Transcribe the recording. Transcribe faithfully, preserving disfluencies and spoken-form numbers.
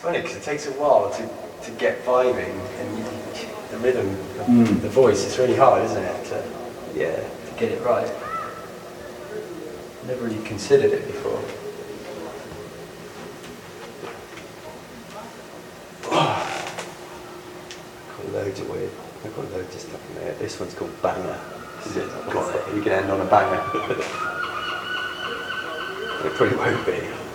funny because it takes a while to, to get vibing, and you, the rhythm of Mm. the voice is really hard, isn't it? To, yeah, to get it right. Never really considered it before. I've got loads of weird. I've got loads of stuff in there. This one's called Banger. This is it. We can end on a banger. It probably won't be.